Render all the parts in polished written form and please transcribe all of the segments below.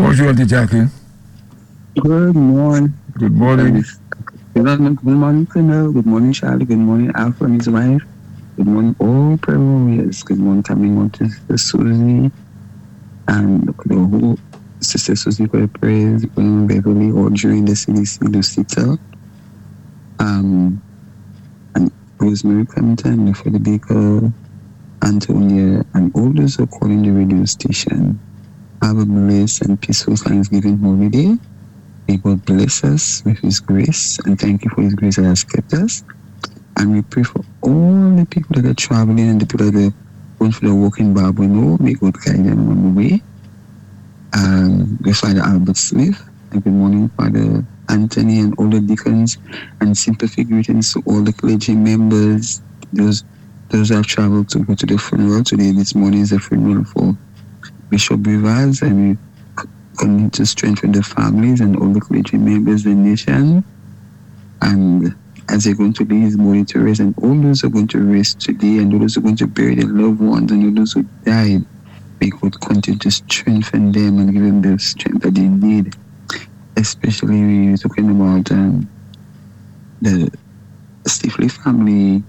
Bonjour, Auntie Jackie. Good morning. Good morning. Good morning, Colonel. Good morning, Charlie. Good morning, Alpha and his wife. Good morning, all prayer warriors. Good morning, coming on to Sister Susie and the whole Sister Susie for the prayers, Beverly, or during the CDC, Lucita, and Rosemary Clinton, for the Baker, Antonia, and all those who are calling the radio station. Have a blessed and peaceful Thanksgiving holiday. May God bless us with His grace, and thank you for His grace that has kept us. And we pray for all the people that are traveling and the people that are going for the walk in Bible. May God guide them on the way. The Father Albert Smith, and good morning, Father Anthony, and all the deacons, and sympathy greetings to all the clergy members, those who have traveled to go to the funeral. Today, this morning, is the funeral for Bishop Rivers, and we continue to strengthen the families and all the clergy members in the nation. And as they're going to lay his body to rest, and all those who are going to rest today, and those who are going to bury their loved ones, and all those who died, may God continue to strengthen them and give them the strength that they need. Especially we're talking about the Stifley family,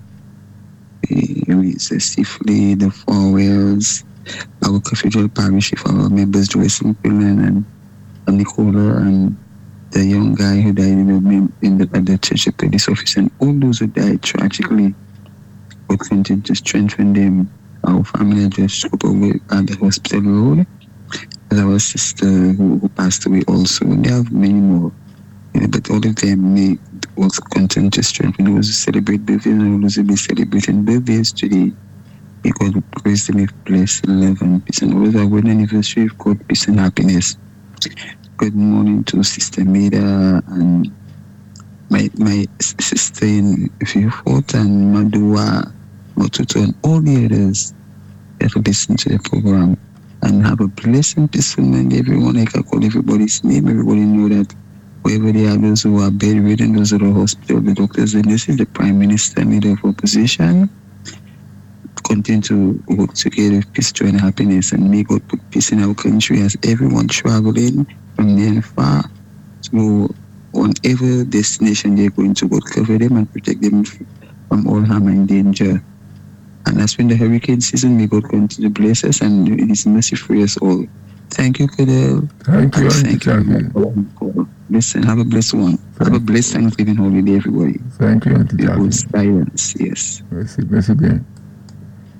Stifley, the Farwells, our Cathedral Parish, if our members Joyce and Quillen and Nicola, and the young guy who died at the church of police office, and all those who died tragically, God continue to strengthen them. Our family just spoke away at the hospital road. As our sister who passed away also. And they have many more. But all of them may also continue to strengthen those who celebrate birthdays and those who be celebrating birthdays today. May God praise them with blessing, love, and peace. And always our wedding anniversary of God, peace and happiness. Good morning to Sister Maida and my sister in Vieux-Fort and Madua, Motuto, and all the others that will listen to the program. And have a blessing, peaceful mind, everyone. I can call everybody's name. Everybody know that wherever they are, those who are bedridden, those who are in the hospital, the doctors, and this is the Prime Minister, leader of opposition. Continue to work together with peace, joy, and happiness, and may God put peace in our country as everyone traveling from near and far to whatever destination they're going to. God cover them and protect them from all harm and danger. And as when the hurricane season, may God continue to bless us and in His mercy free us all. Thank you, Cadell. Thank you. Listen, have a blessed one. Have a blessed Thanksgiving holiday, everybody. Thank you, Auntie Jackie. Silence, yes. Merci bien.